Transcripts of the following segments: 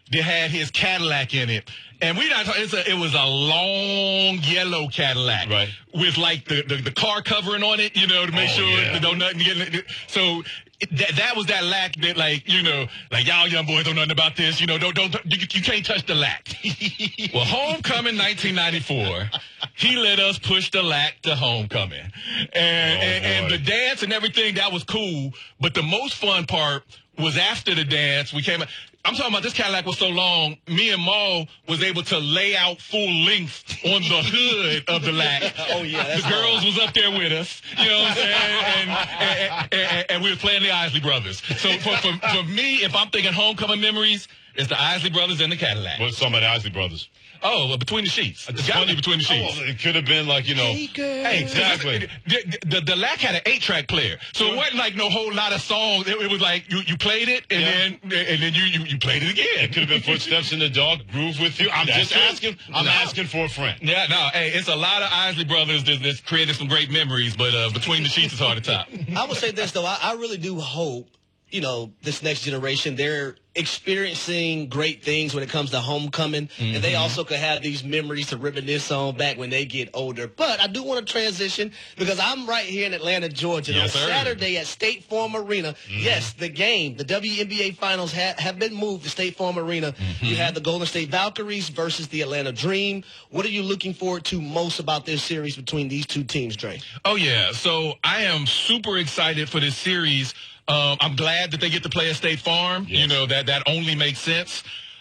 that had his Cadillac in it. And we not talking, it was a long yellow Cadillac. Right. With like the car covering on it, to make sure that don't nothing get in it. So that was that lack that, like, y'all young boys don't know nothing about this. You can't touch the lack. Well, Homecoming 1994, he let us push the lack to Homecoming. And the dance and everything, that was cool. But the most fun part was after the dance. I'm talking about this Cadillac was so long, me and Maul was able to lay out full length on the hood of the lack. Oh, yeah. The girls was up there with us, you know what I'm saying? And we were playing the Isley Brothers. So for me, if I'm thinking Homecoming memories, it's the Isley Brothers and the Cadillac. What's some of the Isley Brothers? Oh, Between the Sheets. It's got to be Between the Sheets. Oh, it could have been like, Hey, girl. Hey, exactly. The lack had an 8-track player, so it wasn't like no whole lot of songs. It was like you played it, and then you played it again. It could have been Footsteps in the Dark, Groove with You. I'm asking for a friend. Yeah, no, hey, it's a lot of Isley Brothers that's created some great memories, but Between the Sheets is hard to top. I would say this, though. I really do hope, this next generation, they're experiencing great things when it comes to Homecoming, and they also could have these memories to reminisce on back when they get older. But I do want to transition because I'm right here in Atlanta, Georgia. Yes, on sir. Saturday at State Farm Arena, yes, the game, the WNBA Finals have been moved to State Farm Arena. You have the Golden State Valkyries versus the Atlanta Dream. What are you looking forward to most about this series between these two teams, Dre? Oh, yeah. So I am super excited for this series. I'm glad that they get to play at State Farm. Yes. That only makes sense.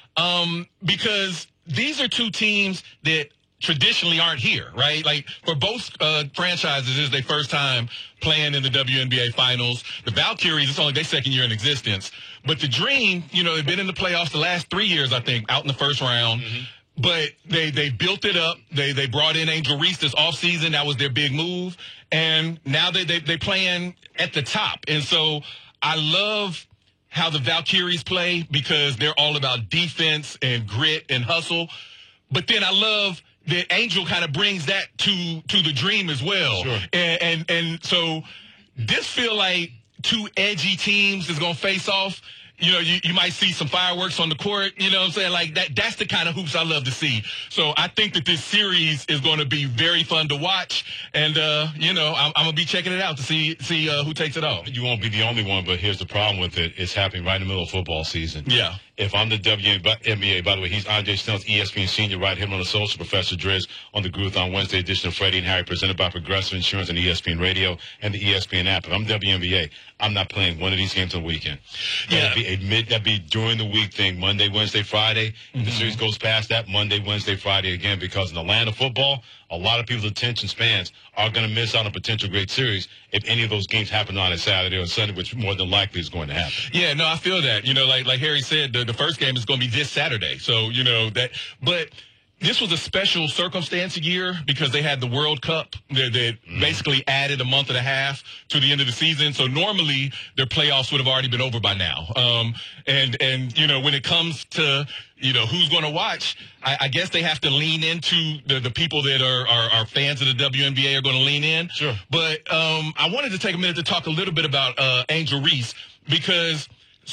Because these are two teams that traditionally aren't here, right? Like, for both franchises, this is their first time playing in the WNBA Finals. The Valkyries, it's only their second year in existence. But the Dream, they've been in the playoffs the last 3 years, I think, out in the first round. But they built it up. They brought in Angel Reese this offseason. That was their big move. And now they playing at the top. And so I love how the Valkyries play because they're all about defense and grit and hustle. But then I love that Angel kind of brings that to the Dream as well. Sure. And so this feel like two edgy teams is going to face off. You might see some fireworks on the court, you know what I'm saying? Like that's the kind of hoops I love to see. So I think that this series is going to be very fun to watch. And, I'm going to be checking it out to see who takes it off. You won't be the only one, but here's the problem with it. It's happening right in the middle of football season. Yeah. If I'm the WNBA, by the way, he's Andre Snell's ESPN senior, right? Him on the social, Professor Driz on the Groove on Wednesday edition of Freddie and Harry, presented by Progressive Insurance and ESPN Radio and the ESPN app. If I'm WNBA, I'm not playing one of these games on the weekend. Yeah. That'd be during the week thing, Monday, Wednesday, Friday. If the series goes past that, Monday, Wednesday, Friday again, because in Atlanta football, a lot of people's attention spans are going to miss out on a potential great series if any of those games happen on a Saturday or Sunday, which more than likely is going to happen. Yeah, no, I feel that. Like Harry said, the first game is going to be this Saturday. So, but this was a special circumstance year because they had the World Cup that basically added a month and a half to the end of the season. So normally their playoffs would have already been over by now. And when it comes to, who's going to watch, I guess they have to lean into the people that are fans of the WNBA are going to lean in. Sure. But I wanted to take a minute to talk a little bit about Angel Reese because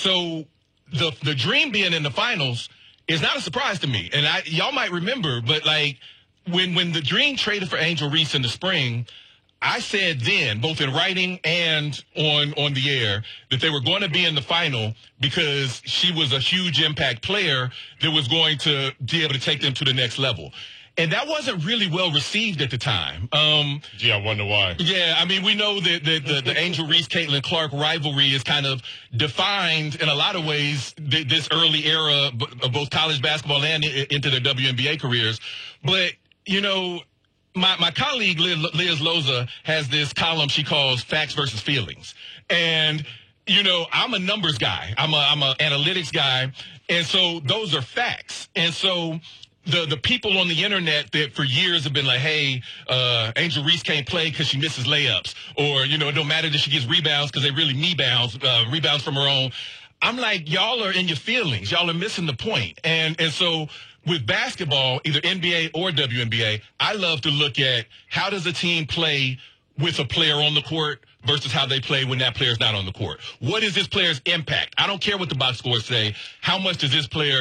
the Dream being in the finals is not a surprise to me. And y'all might remember, but like when the Dream traded for Angel Reese in the spring, I said then, both in writing and on the air, that they were going to be in the final because she was a huge impact player that was going to be able to take them to the next level. And that wasn't really well received at the time. I wonder why. Yeah, I mean, we know that the Angel Reese-Caitlin Clark rivalry is kind of defined in a lot of ways this early era of both college basketball and into their WNBA careers. But, my colleague Liz Loza has this column she calls Facts versus Feelings. And, I'm a numbers guy. I'm a analytics guy. And so those are facts. And so the people on the internet that for years have been like, hey, Angel Reese can't play because she misses layups. Or, it don't matter that she gets rebounds because they really rebounds from her own. I'm like, y'all are in your feelings. Y'all are missing the point. And so with basketball, either NBA or WNBA, I love to look at how does a team play with a player on the court versus how they play when that player's not on the court. What is this player's impact? I don't care what the box scores say. How much does this player